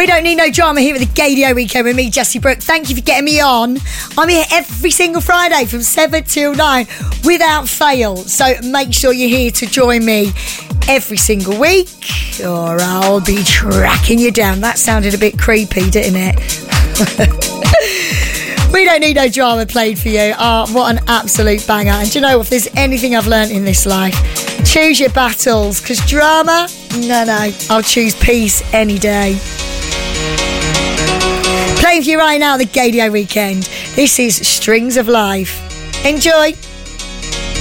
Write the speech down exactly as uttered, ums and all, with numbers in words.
We don't need no drama here at the Gaydio Weekend with me, Jessie Brooke. Thank you for getting me on. I'm here every single Friday from seven till nine without fail. So make sure you're here to join me every single week or I'll be tracking you down. That sounded a bit creepy, didn't it? We don't need no drama played for you. Oh, what an absolute banger. And do you know, if there's anything I've learnt in this life, choose your battles, because drama, no, no, I'll choose peace any day. Playing for you right now, the Gaydio Weekend. This is Strings of Life. Enjoy.